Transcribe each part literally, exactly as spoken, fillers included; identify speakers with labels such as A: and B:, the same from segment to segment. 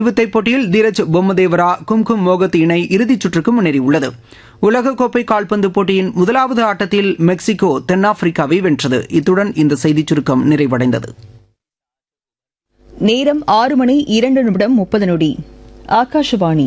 A: வித்தை போட்டியில் தீரஜ் பொம்மதேவரா கும்கும் மோகத் இணை இறுதிச் சுற்றுக்கு முன்னேறியுள்ளது. உலகக்கோப்பை கால்பந்து போட்டியின் முதலாவது ஆட்டத்தில் மெக்சிகோ தென்னாப்பிரிக்காவை வென்றது. இத்துடன் இந்த செய்திச் சுருக்கம் நிறைவடைந்தது.
B: நேரம் ஆறு மணி இரண்டு நிமிடம் முப்பது நொடி. ஆகாஷவாணி.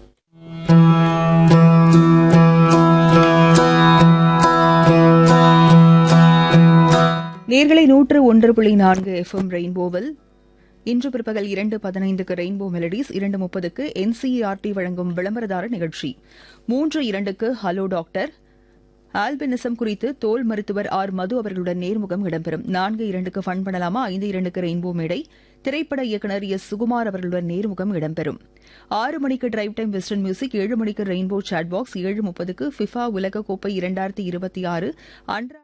B: நேர்களை நூற்று ஒன்று புள்ளி நான்கு எஃப்எம் ரெயின்போவில் இன்று பிற்பகல் இரண்டு பதினைந்துக்கு ரெயின்போ மெலடிஸ், இரண்டு முப்பதுக்கு என்சிஇஆர்டி வழங்கும் விளம்பரதார நிகழ்ச்சி, மூன்று இரண்டுக்கு ஹலோ டாக்டர், ஆல்பினிசம் குறித்து தோல் மருத்துவர் ஆர் மது அவர்களுடன் நேர்முகம் இடம்பெறும். நான்கு இரண்டுக்கு ஃபன் பண்ணலாமா, ஐந்து இரண்டுக்கு ரெயின்போ மேடை, திரைப்பட இயக்குநர் எஸ் சுகுமார் அவர்களுடன் நேர்முகம் இடம்பெறும். ஆறு மணிக்கு டிரைவ் டைம் வெஸ்டர்ன் மியூசிக், ஏழு மணிக்கு ரெயின்போ சாட் பாக்ஸ், ஏழு முப்பதுக்கு ஃபிஃபா உலகக்கோப்பை இரண்டாயிரத்தி இருபத்தி ஆறு அன்றா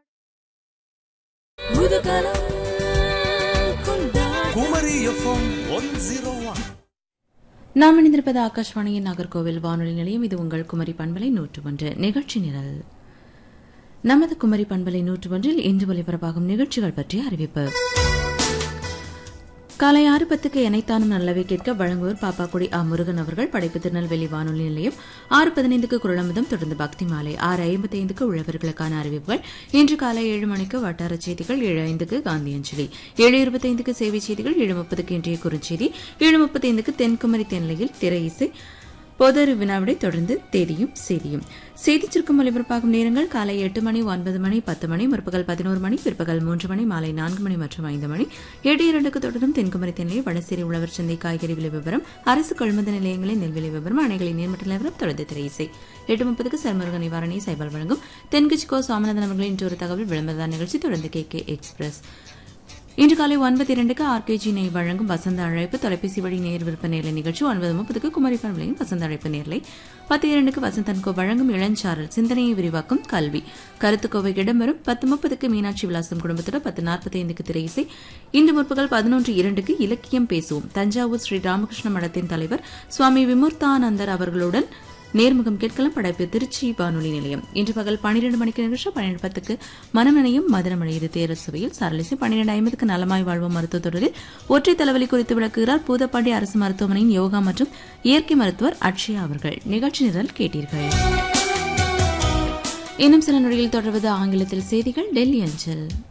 C: நாம் இணைந்திருப்பது ஆகாஷ்வாணியின் நாகர்கோவில் வானொலி நிலையம். இது உங்கள் குமரி பண்பலை நூற்று ஒன்று நிகழ்ச்சி நிரல். நமது குமரி பண்பலை நூற்று ஒன்றில் இன்று ஒலிபரப்பாகும் நிகழ்ச்சிகள் பற்றிய அறிவிப்பு. காலை ஆறு பத்துக்கு எனைத்தானும் நல்லவை கேட்க வழங்குவோர் பாப்பாக்குடி ஆ முருகன் அவர்கள், படைப்பு திருநெல்வேலி வானொலி நிலையம். ஆறு பதினைந்துக்கு குரலமுதம், தொடர்ந்து பக்தி மாலை. ஆறு ஐம்பத்தி ஐந்துக்கு உழவர்களுக்கான அறிவிப்புகள். இன்று காலை ஏழு மணிக்கு வட்டார செய்திகள், ஏழு ஐந்துக்கு காந்தியஞ்சலி, ஏழு இருபத்தைந்துக்கு சேவை செய்திகள், ஏழு முப்பதுக்கு இன்றைய குறுஞ்செய்தி, ஏழு முப்பத்தைந்துக்கு தென்குமரி தென்லையில் திரை இசை, பொது வினாவிடை, தொடர்ந்து தேதியும் செய்தியும். செய்திச் சுருக்கம் ஒலிபரப்பாகும் நேரங்கள் காலை எட்டு மணி, ஒன்பது மணி, பத்து மணி, முற்பகல் பதினோரு மணி, பிற்பகல் மூன்று மணி, மாலை நான்கு மணி மற்றும் ஐந்து மணி. ஏழு இரண்டுக்கு தொடரும் தென்குமரி தென்னிலை வடசேரி உழவர் சந்தை காய்கறி விலை விவரம், அரசு கொள்முதல் நிலையங்களின் நெல் விலை விவரம், அணைகளின் நீர்மட்ட நிலவரம், தொடர்ந்து திரை இசை. எட்டு முப்பதுக்கு சர்மருக நிவாரணி சைபல் வழங்கும் தென்கிச்கோ சாமிநாதன் அவர்களின் இன்று ஒரு தகவல் விளம்பரதார் நிகழ்ச்சி, தொடர்ந்து கே கே எக்ஸ்பிரஸ். இன்று காலை ஒன்பது இரண்டுக்கு ஆர்கேஜி நெய் வழங்கும் வசந்த அழைப்பு தொலைபேசி வழி நேர் விருப்ப நேரலை நிகழ்ச்சி, ஒன்பது முப்பதுக்கு குமரி பண்பலையின் வசந்த அழைப்பு நேரலை, பத்து இரண்டுக்கு வசந்தன்கோ வழங்கும் இளஞ்சாரல் சிந்தனையை விரிவாக்கும் கல்வி கருத்துக்கோவை இடம்பெறும், பத்து முப்பதுக்கு மீனாட்சி விலாசம் குடும்பத்துடன், பத்து நாற்பத்தி ஐந்துக்கு திரை இசை. இன்று முற்பகல் பதினொன்று இரண்டுக்கு இலக்கியம் பேசுவோம், தஞ்சாவூர் ஸ்ரீ ராமகிருஷ்ண மடத்தின் தலைவர் சுவாமி விமுர்த்தானந்தர் அவர்களுடன் நேர்முகம் கேட்கலாம். படைப்பு திருச்சி வானொலி நிலையம். இன்று பகல் பனிரெண்டு மணிக்கு நிகழ்ச்சி, பன்னிரண்டு பத்துக்கு மனமனையும் மதுரமணி, இது தேரர் சுவையில் சாரலிசை. பன்னிரண்டு ஐம்பதுக்கு நலமாய் வாழ்வோம் மருத்துவ தொடரில் ஒற்றை தலைவலி குறித்து விளக்குகிறார் பூதப்பாண்டி அரசு மருத்துவமனையின் யோகா மற்றும் இயற்கை மருத்துவர் அக்ஷயா அவர்கள். நிகழ்ச்சி நிரல் கேட்டீர்கள். இன்னும் சில நொடியில் தொடர்வது ஆங்கிலத்தில் செய்திகள், டெல்லி அஞ்சல்.